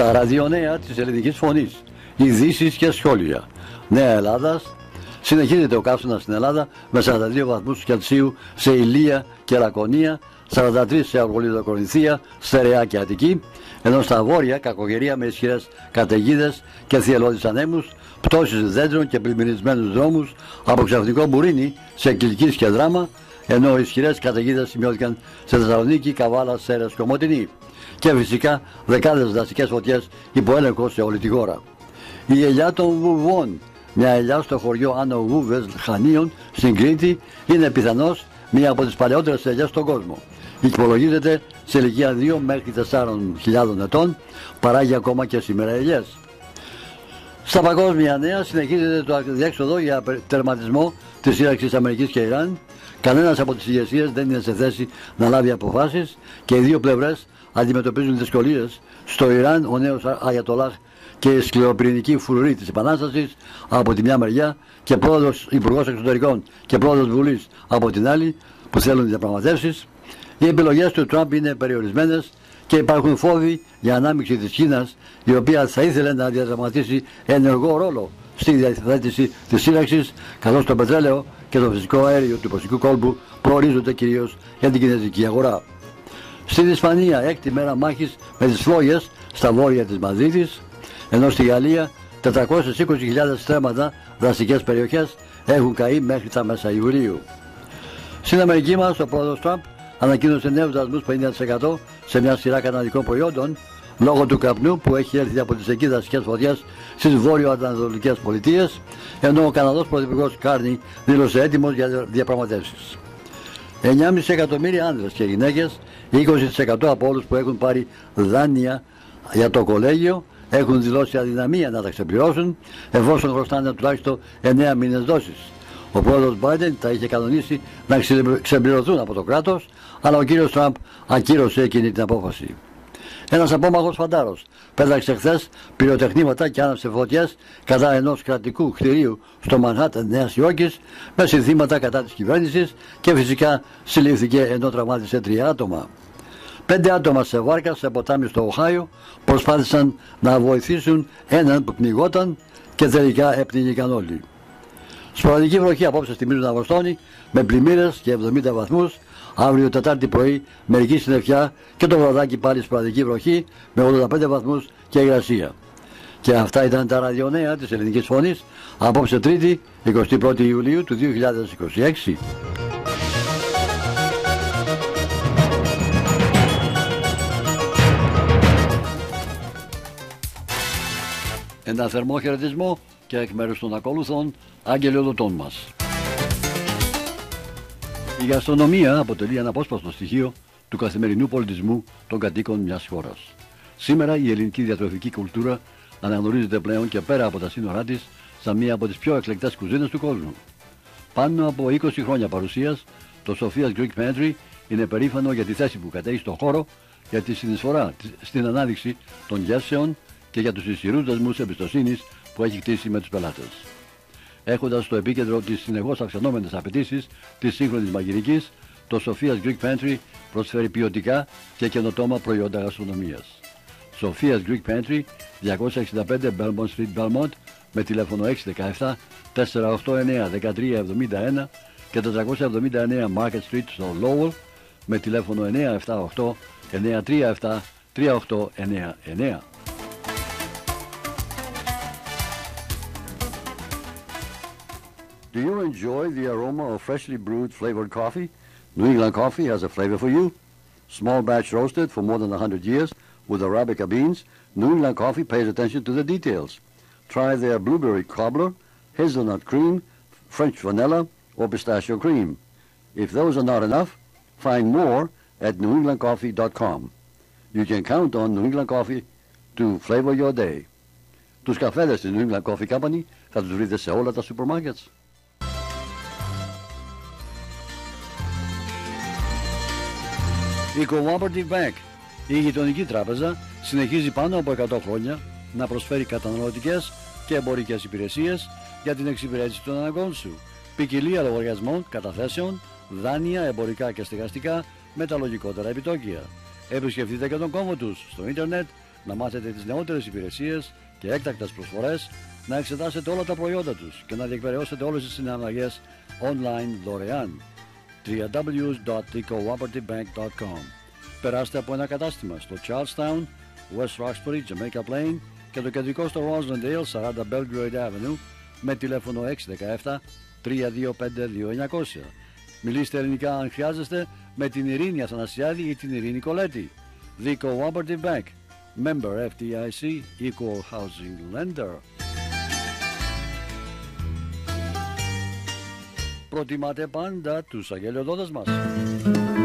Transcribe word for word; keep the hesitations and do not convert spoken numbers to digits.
Τα ραδιονέα της Ελληνικής Φωνής, ειδήσεις και σχόλια. Νέα Ελλάδας. Συνεχίζεται ο καύσωνας στην Ελλάδα με σαράντα δύο βαθμούς Κελσίου σε Ηλία και Λακωνία, σαράντα τρία σε Αργολίδα Κορινθία, Στερεά και Αττική, ενώ στα βόρεια κακοκαιρία με ισχυρές καταιγίδες και θυελλώδεις ανέμους, πτώσεις δέντρων και πλημμυρισμένους δρόμους, από ξαφνικό μπουρίνι σε Κιλκής και Δράμα, ενώ ισχυρές καταιγίδες σημειώθηκαν σε Θεσσαλονίκη, Καβάλα, Σέρρες και Ομοτηνή. Και φυσικά δεκάδες δασικές φωτιές υπό έλεγχο σε όλη τη χώρα. Η ελιά των βουβών, μια ελιά στο χωριό Άνω Βούβες Χανίων στην Κρήτη, είναι πιθανώς μία από τις παλαιότερες ελιές στον κόσμο. Υπολογίζεται σε ηλικία δύο μέχρι τεσσάρων χιλιάδων ετών, παράγει ακόμα και σήμερα ελιές. Στα παγκόσμια νέα συνεχίζεται το διέξοδο για τερματισμό της σύραξης Αμερικής και Ιράν. Κανένας από τις ηγεσίες δεν είναι σε θέση να λάβει αποφάσεις και οι δύο πλευρές αντιμετωπίζουν δυσκολίες. Στο Ιράν ο νέος Αγιατολάχ και η σκληροπυρηνική φρουρή της Επανάστασης από τη μια μεριά και πρόεδρος Υπουργός Εξωτερικών και πρόεδρος Βουλής από την άλλη που θέλουν διαπραγματεύσεις. Οι επιλογές του Τραμπ είναι περιορισμένες και υπάρχουν φόβοι για ανάμειξη της Κίνας, η οποία θα ήθελε να διαδραματίσει ενεργό ρόλο στη διαθέτηση της σύραξης, καθώς το πετρέλαιο και το φυσικό αέριο του Περσικού κόλπου προορίζονται κυρίως για την κινέζικη αγορά. Στην Ισπανία, έκτη μέρα μάχης με τις φλόγες στα βόρεια της Μαδρίτης, ενώ στη Γαλλία τετρακόσιες είκοσι χιλιάδες στρέμματα δασικές περιοχές έχουν καεί μέχρι τα μέσα Ιουλίου. Στην Αμερική μας, ο πρόεδρος Τραμπ ανακοίνωσε νέους δασμούς πενήντα τοις εκατό σε μια σειρά καναδικών προϊόντων λόγω του καπνού που έχει έρθει από τις εκεί δασικές φωτιές στις βόρειο-ανατολικές πολιτείες, ενώ ο Καναδός πρωθυπουργός Κάρνι δήλωσε έτοιμος για διαπραγματεύσεις. εννιά κόμμα πέντε εκατομμύρια άνδρες και γυναίκες, είκοσι τοις εκατό από όλους που έχουν πάρει δάνεια για το κολέγιο, έχουν δηλώσει αδυναμία να τα ξεπληρώσουν, εφόσον χρωστάνε τουλάχιστον εννέα μήνες δόσεις. Ο πρόεδρος Biden τα είχε κανονίσει να ξεπληρωθούν από το κράτος, αλλά ο κύριος Τραμπ ακύρωσε εκείνη την απόφαση. Ένας απόμαχος φαντάρος πέταξε χθες πυροτεχνήματα και άναψε φωτιές κατά ενός κρατικού κτηρίου στο Μανχάταν Νέας Υόρκης με συνθήματα κατά της κυβέρνησης και φυσικά συλλήφθηκε ενώ τραυμάτισε τρία άτομα. Πέντε άτομα σε βάρκα σε ποτάμι στο Οχάιο προσπάθησαν να βοηθήσουν έναν που πνιγόταν και τελικά έπνιγηκαν όλοι. Σποραδική βροχή απόψε στη Μύρο Ναυροστόνη με πλημμύρες και εβδομήντα βαθμούς. Αύριο Τετάρτη πρωί μερική συννεφιά και το βραδάκι πάλι σποραδική βροχή με ογδόντα πέντε βαθμούς και υγρασία. Και αυτά ήταν τα ραδιονέα της Ελληνικής Φωνής απόψε Τρίτη εικοστή πρώτη Ιουλίου του δύο χιλιάδες είκοσι έξι. Ένα θερμό χαιρετισμό και εκ μέρους των ακολουθών αγγελιοδοτών μας. Η γαστρονομία αποτελεί ένα απόσπαστο στοιχείο του καθημερινού πολιτισμού των κατοίκων μιας χώρας. Σήμερα η ελληνική διατροφική κουλτούρα αναγνωρίζεται πλέον και πέρα από τα σύνορά της σαν μία από τις πιο εκλεκτές κουζίνες του κόσμου. Πάνω από είκοσι χρόνια παρουσίας, το Sophia's Greek Pantry είναι περήφανο για τη θέση που κατέχει στον χώρο, για τη συνεισφορά στην ανάδειξη των γεύσεων και για τους ισχυρούς δεσμούς εμπιστοσύνης που έχει κτίσει με τους πελάτες. Έχοντας στο επίκεντρο τις συνεχώς αυξανόμενες απαιτήσεις της σύγχρονης μαγειρικής, το Sophia's Greek Pantry προσφέρει ποιοτικά και καινοτόμα προϊόντα γαστρονομίας. Sophia's Greek Pantry, διακόσια εξήντα πέντε Belmont Street, Belmont, με τηλέφωνο έξι ένα επτά τέσσερα οκτώ εννέα ένα τρία επτά ένα και τετρακόσια εβδομήντα εννέα Market Street στο Lowell, με τηλέφωνο εννέα επτά οκτώ εννέα τρία επτά τρία οκτώ εννέα εννέα. Do you enjoy the aroma of freshly brewed flavored coffee? New England Coffee has a flavor for you. Small batch roasted for more than one hundred years with Arabica beans, New England Coffee pays attention to the details. Try their blueberry cobbler, hazelnut cream, French vanilla, or pistachio cream. If those are not enough, find more at new england coffee dot com. You can count on New England Coffee to flavor your day. Τους καφέδες της New England Coffee Company θα τους βρείτε σε όλα τα σούπερ μάρκετς. Η Cooperative Bank, η γειτονική τράπεζα, συνεχίζει πάνω από εκατό χρόνια να προσφέρει καταναλωτικές και εμπορικές υπηρεσίες για την εξυπηρέτηση των αναγκών σου. Ποικιλία λογαριασμών, καταθέσεων, δάνεια, εμπορικά και στεγαστικά με τα λογικότερα επιτόκια. Επισκεφτείτε και τον κόμβο τους στο ίντερνετ να μάθετε τις νεότερες υπηρεσίες και έκτακτες προσφορές, να εξετάσετε όλα τα προϊόντα τους και να διεκπαιρεώσετε όλες τις συναλλαγές online δωρεάν. double-u double-u double-u dot the cooperative bank dot com. Περάστε από ένα κατάστημα στο Charlestown, West Roxbury, Jamaica Plain και το κεντρικό στο Roslindale, σαράντα Belgrade Avenue, με τηλέφωνο έξι ένα επτά τρία δύο πέντε δύο εννιά μηδέν μηδέν. Μιλήστε ελληνικά αν χρειάζεστε με την Ειρήνη Αθανασιάδη ή την Ειρήνη Κολέτη. The Cooperative Bank, Member εφ ντι άι σι, Equal Housing Lender. Προτιμάτε πάντα τους αγγελιοδότες μας.